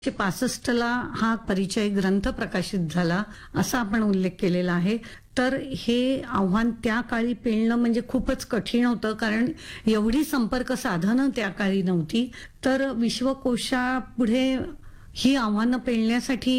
1965 हा परिचय ग्रंथ प्रकाशित झाला असा आपण उल्लेख केलेला आहे. तर हे आव्हान त्या काळी पेलणं म्हणजे खूपच कठीण होतं, कारण एवढी संपर्क साधनं त्या काळी नव्हती. तर विश्वकोशापुढे ही आव्हानं पेलण्यासाठी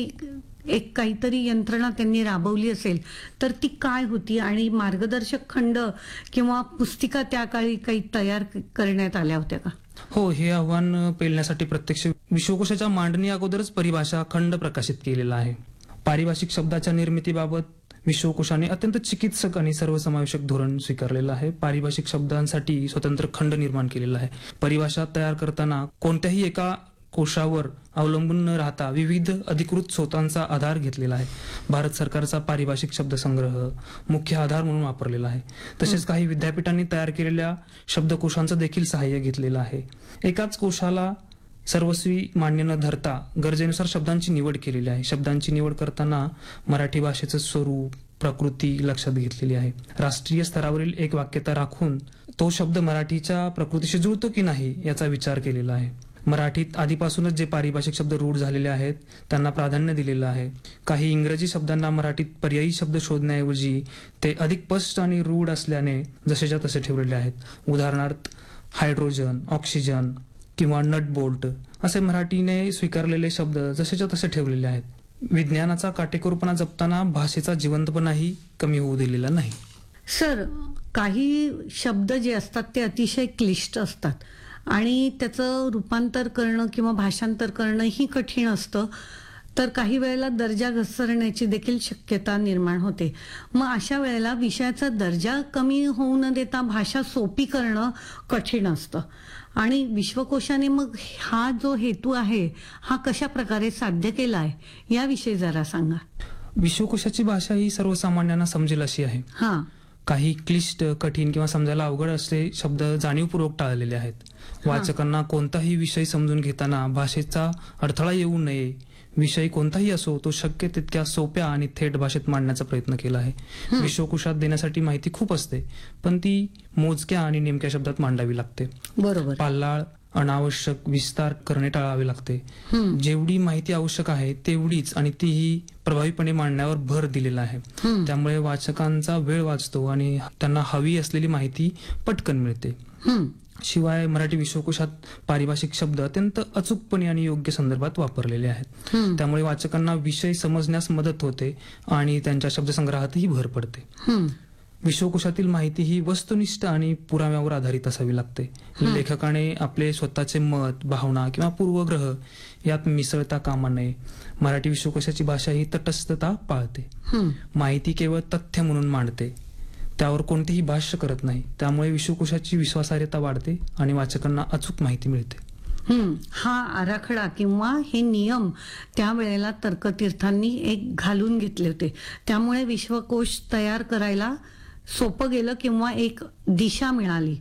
एक काहीतरी यंत्रणा त्यांनी राबवली असेल, तर ती काय होती आणि मार्गदर्शक खंड किंवा पुस्तिका त्या काळी काही तयार करण्यात आल्या होत्या का? हो, हे आव्हान पेलण्यासाठी प्रत्यक्ष विश्वकोशाच्या मांडणी अगोदरच परिभाषा खंड प्रकाशित केलेला आहे. पारिभाषिक शब्दाच्या निर्मितीबाबत विश्वकोशाने अत्यंत चिकित्सक आणि सर्वसमावेशक धोरण स्वीकारलेलं आहे. पारिभाषिक शब्दांसाठी स्वतंत्र खंड निर्माण केलेला आहे. परिभाषा तयार करताना कोणत्याही एका कोशावर अवलंबून न राहता विविध अधिकृत स्रोतांचा आधार घेतलेला आहे. भारत सरकारचा पारिभाषिक शब्दसंग्रह मुख्य आधार म्हणून वापरलेला आहे. तसेच काही विद्यापीठांनी तयार केलेल्या शब्दकोशांचं देखील सहाय्य घेतलेलं आहे. एकाच कोशाला सर्वस्वी मान्य न धरता गरजेनुसार शब्दांची निवड केलेली आहे. शब्दांची निवड करताना मराठी भाषेचं स्वरूप, प्रकृती लक्षात घेतलेली आहे. राष्ट्रीय स्तरावरील एक वाक्यता राखून तो शब्द मराठीच्या प्रकृतीशी जुळतो की नाही याचा विचार केलेला आहे. मराठीत आधीपासूनच जे पारिभाषिक शब्द रूढ झालेले आहेत त्यांना प्राधान्य दिलेलं आहे. काही इंग्रजी शब्दांना मराठीत पर्यायी शब्द शोधण्याऐवजी ते अधिक स्पष्ट आणि रूढ असल्याने जसेच्या तसे ठेवलेले आहेत. उदाहरणार्थ हायड्रोजन, ऑक्सिजन किंवा नट बोल्ट असे मराठीने स्वीकारलेले शब्द जसेच्या तसे ठेवलेले आहेत. विज्ञानाचा काटेकोरपणा जपताना भाषेचा जिवंतपणाही कमी होऊ दिलेला नाही. सर, काही शब्द जे असतात ते अतिशय क्लिष्ट असतात आणि त्याचं रूपांतर करणं किंवा भाषांतर करणं ही कठीण असतं. तर काही वेळेला दर्जा घसरण्याची देखील शक्यता निर्माण होते. मग अशा वेळेला विषयाचा दर्जा कमी होऊ न देता भाषा सोपी करणं कठीण असतं आणि विश्वकोशाने मग हा जो हेतू आहे हा कशा प्रकारे साध्य केला आहे याविषयी जरा सांगा. विश्वकोशाची भाषा ही सर्वसामान्यांना समजेल अशी आहे. काही क्लिष्ट, कठीण किंवा समजायला अवघड असे शब्द जाणीवपूर्वक टाळलेले आहेत. वाचकांना कोणताही विषय समजून घेताना भाषेचा अडथळा येऊ नये, विषय कोणताही असो तो शक्य तितक्या सोप्या आणि थेट भाषेत मांडण्याचा प्रयत्न केला आहे. विश्वकोशात देण्यासाठी माहिती खूप असते, पण ती मोजक्या आणि नेमक्या शब्दात मांडावी लागते. बरोबर. पाल्लाळ, अनावश्यक विस्तार करणे टाळावे लागते. जेवढी माहिती आवश्यक आहे तेवढीच आणि तीही प्रभावीपणे मांडण्यावर भर दिलेला आहे. त्यामुळे वाचकांचा वेळ वाचतो आणि त्यांना हवी असलेली माहिती पटकन मिळते. शिवाय मराठी विश्वकोशात पारिभाषिक शब्द अत्यंत अचूकपणे आणि योग्य संदर्भात वापरलेले आहेत. त्यामुळे वाचकांना विषय समजण्यास मदत होते आणि त्यांच्या शब्दसंग्रहातही भर पडते. विश्वकोशातील माहिती ही वस्तुनिष्ठ आणि पुराव्यावर आधारित असावी लागते. लेखकाने आपले स्वतःचे मत, भावना किंवा पूर्वग्रह यात मिसळता कामा नये. मराठी विश्वकोशाची भाषा ही तटस्थता पाळते. माहिती केवळ तथ्य म्हणून मांडते, त्यावर कोणतेही भाष्य करत नाही. त्यामुळे विश्वकोशाची विश्वासार्हता वाढते आणि वाचकांना अचूक माहिती मिळते. हा आराखडा किंवा हे नियम त्यावेळेला तर्कतीर्थांनी एक घालून घेतले होते. त्यामुळे विश्वकोश तयार करायला सोपं गेलं किंवा एक दिशा मिळाली.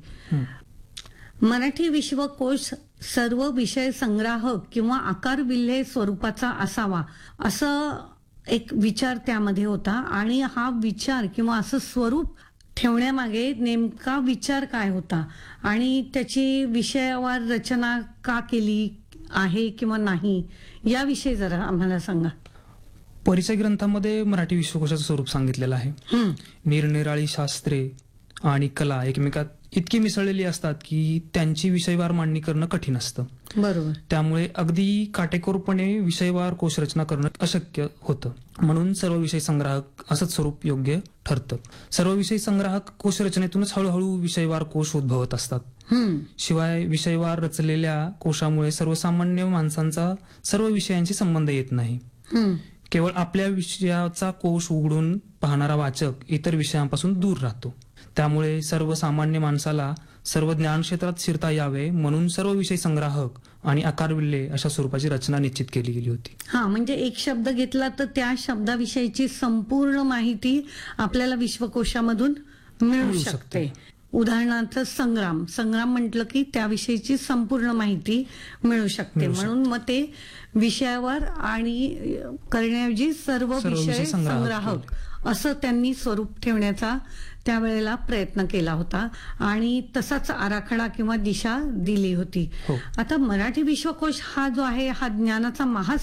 मराठी विश्वकोश सर्व विषय संग्राहक किंवा आकारविल्हे स्वरूपाचा असावा असं एक विचार त्यामध्ये होता आणि हा विचार किंवा असं स्वरूप ठेवण्यामागे नेमका विचार काय होता आणि त्याची विषयावर रचना का केली आहे किंवा नाही याविषयी जरा आम्हाला सांगा. परिचय ग्रंथामध्ये मराठी विश्वकोशाचं स्वरूप सांगितलेलं आहे. निरनिराळी शास्त्रे आणि कला एकमेकात इतकी मिसळलेली असतात की त्यांची विषयवार मांडणी करणं कठीण असतं. बरोबर. त्यामुळे अगदी काटेकोरपणे विषयवार कोश रचना करणं अशक्य होतं. म्हणून सर्व विषय संग्राहक असंच स्वरूप योग्य ठरतं. सर्व विषय संग्राहक कोश रचनेतूनच हळूहळू विषयवार कोश उद्भवत असतात. शिवाय विषयवार रचलेल्या कोशामुळे सर्वसामान्य माणसांचा सर्व विषयांशी संबंध येत नाही. केवळ आपल्या विषयाचा कोश उघडून पाहणारा वाचक इतर विषयांपासून दूर राहतो. त्यामुळे सर्वसामान्य माणसाला सर्व ज्ञान क्षेत्रात शिरता यावे म्हणून सर्व विषय संग्राहक आणि आकारविल्हे अशा स्वरूपाची रचना निश्चित केली गेली होती. म्हणजे एक शब्द घेतला तर त्या शब्दाविषयीची संपूर्ण माहिती आपल्याला विश्वकोशामधून मिळू शकते. उदाहरणार्थ संग्राम म्हटलं की त्याविषयीची संपूर्ण माहिती मिळू शकते. म्हणून मग ते विषयावर आणि करण्याऐवजी सर्व सर्व विषय विषय संग्राहक संग्राहक असं त्यांनी स्वरूप ठेवण्याचा त्यावेळेला प्रयत्न केला होता आणि तसाच आराखडा किंवा दिशा दिली होती. हो. आता मराठी विश्वकोश हा जो आहे हा ज्ञानाचा